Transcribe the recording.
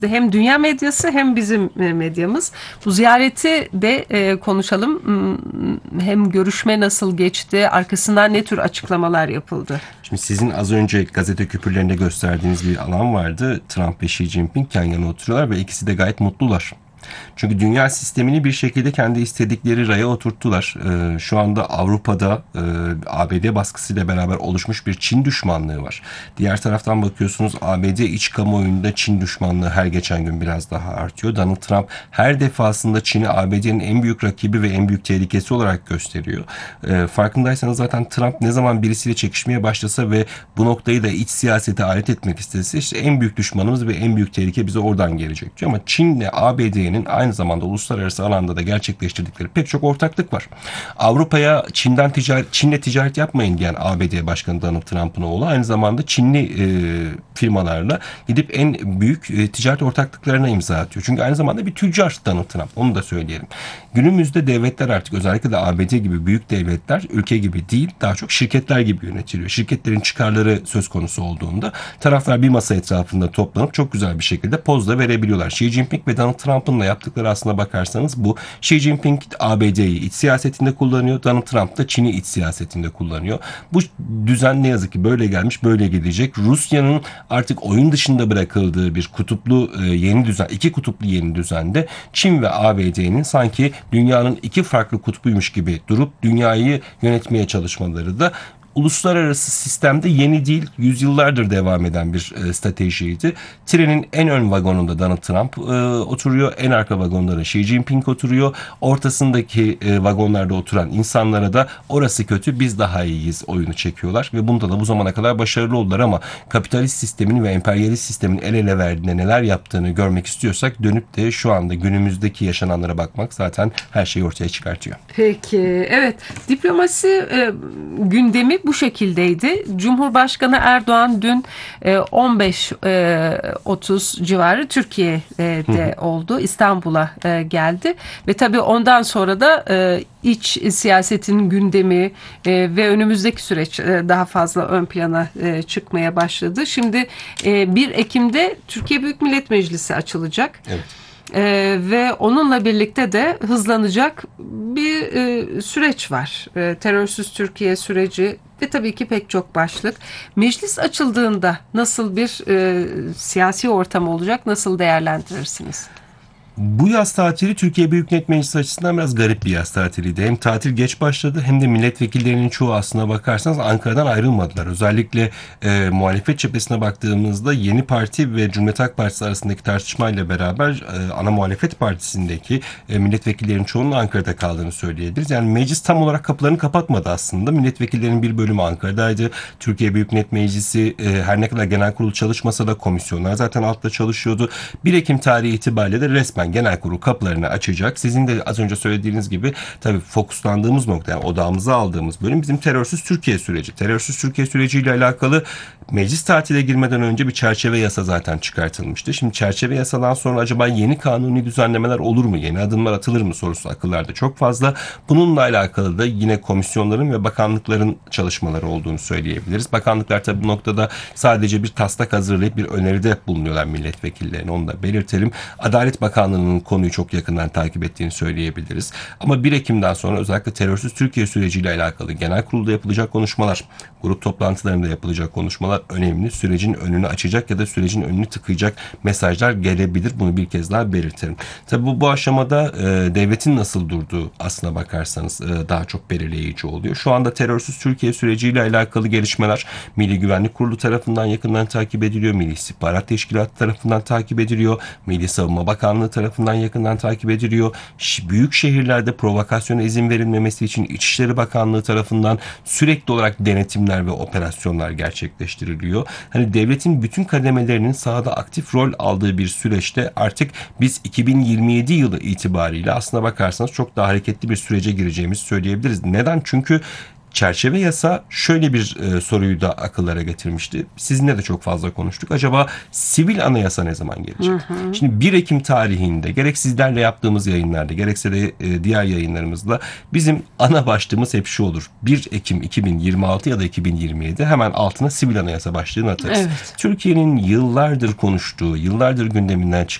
Hem dünya medyası hem bizim medyamız. Bu ziyareti de konuşalım. Hem görüşme nasıl geçti, arkasından ne tür açıklamalar yapıldı? Şimdi sizin az önce gazete küpürlerinde gösterdiğiniz bir alan vardı. Trump ve Xi Jinping yan yana oturuyorlar ve ikisi de gayet mutlular. Çünkü dünya sistemini bir şekilde kendi istedikleri raya oturttular. Şu anda Avrupa'da ABD baskısıyla beraber oluşmuş bir Çin düşmanlığı var. Diğer taraftan bakıyorsunuz ABD iç kamuoyunda Çin düşmanlığı her geçen gün biraz daha artıyor. Donald Trump her defasında Çin'i ABD'nin en büyük rakibi ve en büyük tehlikesi olarak gösteriyor. Farkındaysanız zaten Trump ne zaman birisiyle çekişmeye başlasa ve bu noktayı da iç siyasete alet etmek istese işte en büyük düşmanımız ve en büyük tehlike bize oradan gelecek diyor. Ama Çin'le ABD'nin aynı zamanda uluslararası alanda da gerçekleştirdikleri pek çok ortaklık var. Avrupa'ya Çin'le ticaret yapmayın diyen ABD Başkanı Donald Trump'ın oğlu aynı zamanda Çinli firmalarla gidip en büyük ticaret ortaklıklarına imza atıyor. Çünkü aynı zamanda bir tüccar Donald Trump. Onu da söyleyelim. Günümüzde devletler artık özellikle de ABD gibi büyük devletler ülke gibi değil daha çok şirketler gibi yönetiliyor. Şirketlerin çıkarları söz konusu olduğunda taraflar bir masa etrafında toplanıp çok güzel bir şekilde poz da verebiliyorlar. Xi Jinping ve Donald Trump'ın da yaptıkları aslına bakarsanız bu. Xi Jinping ABD'yi iç siyasetinde kullanıyor. Donald Trump da Çin'i iç siyasetinde kullanıyor. Bu düzen ne yazık ki böyle gelmiş, böyle gidecek. Rusya'nın artık oyun dışında bırakıldığı bir kutuplu yeni düzen, iki kutuplu yeni düzende Çin ve ABD'nin sanki dünyanın iki farklı kutbuymuş gibi durup dünyayı yönetmeye çalışmaları da uluslararası sistemde yeni değil, yüzyıllardır devam eden bir stratejiydi. Trenin en ön vagonunda Donald Trump oturuyor, en arka vagonda da Xi Jinping oturuyor. Ortasındaki vagonlarda oturan insanlara da orası kötü, biz daha iyiyiz oyunu çekiyorlar ve bunda da bu zamana kadar başarılı oldular ama kapitalist sistemin ve emperyalist sistemin el ele verdiğinde neler yaptığını görmek istiyorsak dönüp de şu anda günümüzdeki yaşananlara bakmak zaten her şeyi ortaya çıkartıyor. Peki, evet. Diplomasi gündemi bu şekildeydi. Cumhurbaşkanı Erdoğan dün 15.30 civarı Türkiye'de oldu. İstanbul'a geldi. Ve tabii ondan sonra da iç siyasetin gündemi ve önümüzdeki süreç daha fazla ön plana çıkmaya başladı. Şimdi 1 Ekim'de Türkiye Büyük Millet Meclisi açılacak. Evet. Ve onunla birlikte de hızlanacak bir süreç var. Terörsüz Türkiye süreci ve tabii ki pek çok başlık. Meclis açıldığında nasıl bir siyasi ortam olacak, nasıl değerlendirirsiniz? Bu yaz tatili Türkiye Büyük Millet Meclisi açısından biraz garip bir yaz tatiliydi. Hem tatil geç başladı hem de milletvekillerinin çoğu aslına bakarsanız Ankara'dan ayrılmadılar. Özellikle muhalefet cephesine baktığımızda Yeni Parti ve Cumhuriyet Halk Partisi arasındaki tartışmayla beraber ana muhalefet partisindeki milletvekillerinin çoğunun Ankara'da kaldığını söyleyebiliriz. Yani meclis tam olarak kapılarını kapatmadı aslında. Milletvekillerinin bir bölümü Ankara'daydı. Türkiye Büyük Millet Meclisi her ne kadar genel kurul çalışmasa da komisyonlar zaten altta çalışıyordu. 1 Ekim tarihi itibariyle de resmen genel kurul kapılarını açacak. Sizin de az önce söylediğiniz gibi tabii fokuslandığımız nokta, yani odağımıza aldığımız bölüm bizim terörsüz Türkiye süreci. Terörsüz Türkiye süreciyle alakalı meclis tatile girmeden önce bir çerçeve yasa zaten çıkartılmıştı. Şimdi çerçeve yasadan sonra acaba yeni kanuni düzenlemeler olur mu? Yeni adımlar atılır mı sorusu akıllarda çok fazla. Bununla alakalı da yine komisyonların ve bakanlıkların çalışmaları olduğunu söyleyebiliriz. Bakanlıklar tabii bu noktada sadece bir taslak hazırlayıp bir öneride bulunuyorlar milletvekillerine. Onu da belirtelim. Adalet Bakanlığı'nın konuyu çok yakından takip ettiğini söyleyebiliriz. Ama 1 Ekim'den sonra özellikle terörsüz Türkiye süreciyle alakalı genel kurulda yapılacak konuşmalar, grup toplantılarında yapılacak konuşmalar önemli. Sürecin önünü açacak ya da sürecin önünü tıkayacak mesajlar gelebilir. Bunu bir kez daha belirtelim. Tabii bu aşamada devletin nasıl durduğu aslına bakarsanız daha çok belirleyici oluyor. Şu anda terörsüz Türkiye süreciyle alakalı gelişmeler Milli Güvenlik Kurulu tarafından yakından takip ediliyor. Milli İstihbarat Teşkilatı tarafından takip ediliyor. Milli Savunma Bakanlığı tarafından yakından takip ediliyor. Büyük şehirlerde provokasyona izin verilmemesi için İçişleri Bakanlığı tarafından sürekli olarak denetimler ve operasyonlar gerçekleştiriliyor. Hani devletin bütün kademelerinin sahada aktif rol aldığı bir süreçte artık biz 2027 yılı itibariyle aslına bakarsanız çok daha hareketli bir sürece gireceğimizi söyleyebiliriz. Neden? Çünkü Çerçeve yasa şöyle bir soruyu da akıllara getirmişti. Sizinle de çok fazla konuştuk. Acaba sivil anayasa ne zaman gelecek? Şimdi 1 Ekim tarihinde gerek sizlerle yaptığımız yayınlarda gerekse de diğer yayınlarımızda bizim ana başlığımız hep şu olur. 1 Ekim 2026 ya da 2027 hemen altına sivil anayasa başlığını atarız. Evet. Türkiye'nin yıllardır konuştuğu, yıllardır gündeminden